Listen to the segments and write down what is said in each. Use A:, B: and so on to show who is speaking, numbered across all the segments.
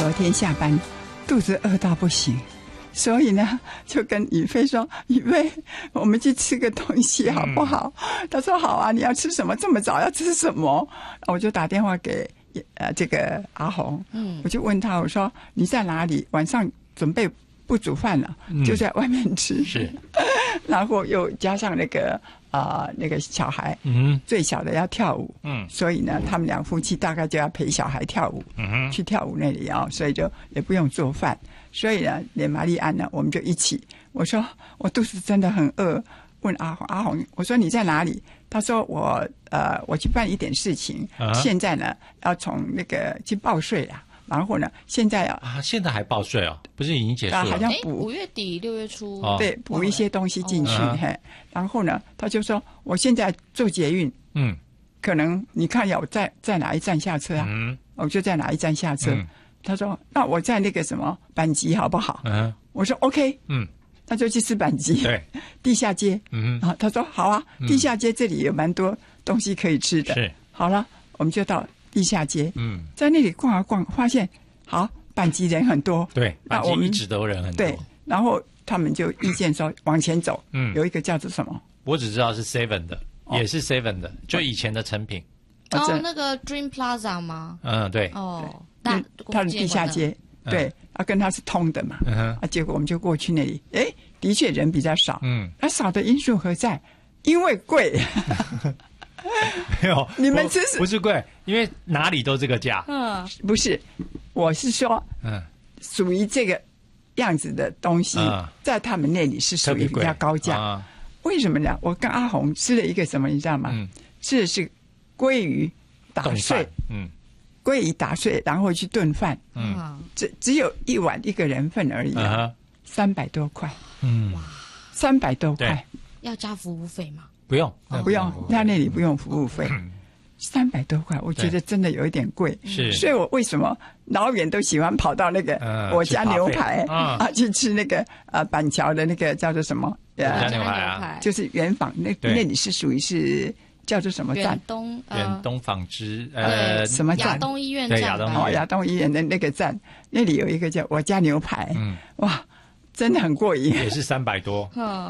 A: 昨天下班肚子饿到不行，所以呢就跟宇飞说，宇飞我们去吃个东西好不好？他说好啊，你要吃什么？这么早要吃什么？我就打电话给这个阿红，我就问他，我说你在哪里？晚上准备不煮饭了，就在外面吃。是，然后又加上那个小孩，最小的要跳舞，所以呢，他们两夫妻大概就要陪小孩跳舞，去跳舞那里啊，所以就也不用做饭。所以呢，连玛丽安呢，我们就一起。我说我肚子真的很饿，问阿红，我说你在哪里？他说我去办一点事情，现在呢要从那个去报税了。然后呢，现在
B: 现在还报税哦？不是已经结束了？
A: 好像补
C: 5月底6月初，
A: 对，补一些东西进去。然后呢，他就说我现在坐捷运，可能你看要我在哪一站下车啊？我就在哪一站下车。他说那我在那个什么板吉好不好？我说 OK，那就去吃板吉。对，地下街。他说好啊，地下街这里有蛮多东西可以吃的。是，好了，我们就到地下街，在那里逛啊逛，发现好板吉人很多，对，
B: 板吉一直都人很多，
A: 对，然后他们就意见说往前走，有一个叫做什么，
B: 我只知道是 Seven 的，也是 Seven 的，就以前的成品，
C: 那个 Dream Plaza 吗？
B: 对，
A: 它的地下街，对，跟它是通的嘛，结果我们就过去那里，的确人比较少，少的因素何在？因为贵。
B: 没有，
A: 你们吃
B: 不是贵，因为哪里都这个价。
A: 不是，我是说，属于这个样子的东西，在他们那里是属于比较高价。为什么呢？我跟阿红吃了一个什么，你知道吗？吃的是鲑鱼打碎，鲑鱼打碎，然后去炖饭。只有一碗一个人份而已，300多块。300多块，
C: 要加服务费吗？
B: 不用，
A: 不用，他那里不用服务费，300多块，我觉得真的有一点贵。是，所以我为什么老远都喜欢跑到那个我家牛排去吃那个板桥的那个叫做什么？
B: 我家牛排
A: 就是元坊那里是属于是叫做什么站？
B: 远东纺织
A: 什么站？
C: 亚东医院站。
A: 亚东医院的那个站，那里有一个叫我家牛排，哇。真的很过瘾，
B: 也是300多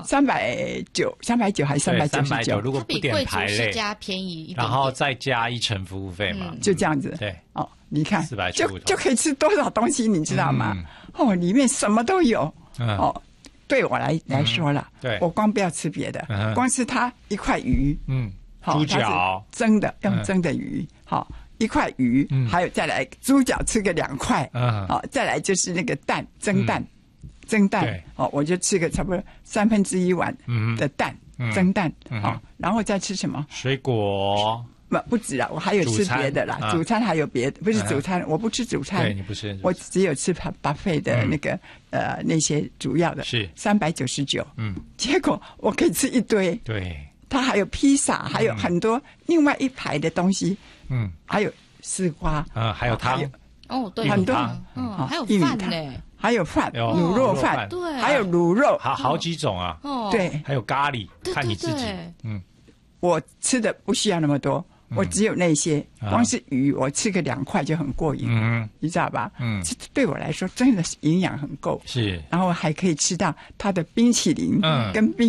A: ，390还是399？
B: 如果不点排类，
C: 加便宜一点，
B: 然后再加1成服务费嘛，
A: 就这样子。对，你看
B: 475
A: 就可以吃多少东西，你知道吗？里面什么都有。对我来说了，我光不要吃别的，光吃它一块鱼，
B: 猪脚
A: 蒸的，用蒸的鱼，一块鱼，还有再来猪脚吃个2块，再来就是那个蛋，蒸蛋。我就吃个差不多1/3碗的蛋，蒸蛋，然后再吃什么？
B: 水果？
A: 不止啊，我还有吃别的啦。主餐还有别的，不是主餐，我不吃主餐。
B: 对，你不吃，
A: 我只有吃buffet的那个那些主要的，是399。结果我可以吃一堆。对，它还有披萨，还有很多另外一排的东西。还有丝瓜，
B: 还有汤。
C: 对，
A: 很多，
C: 还有饭呢。
A: 还有饭，卤肉饭，对，还有卤肉，
B: 好几种啊。对，还有咖喱，看你自己。
A: 我吃的不需要那么多，我只有那些，光是鱼我吃个2块就很过瘾，你知道吧？这对我来说真的是营养很够。是，然后还可以吃到它的冰淇淋跟冰。